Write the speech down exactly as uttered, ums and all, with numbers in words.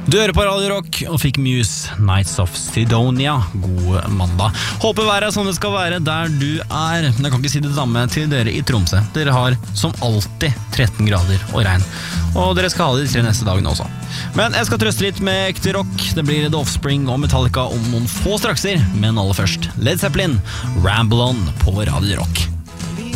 Du hører på Radio Rock og fikk Muse, Nights of Sidonia. God mandag. Håper været er sånn det skal være der du er. Men jeg kan ikke si det samme til dere i Tromsø. Dere har som alltid tretten grader og regn. Og dere skal ha det de tre neste dagene også. Men jeg skal trøste litt med ekte rock. Det blir The Offspring og Metallica om noen få strakser. Men aller først, Led Zeppelin, Ramble On på Radio Rock.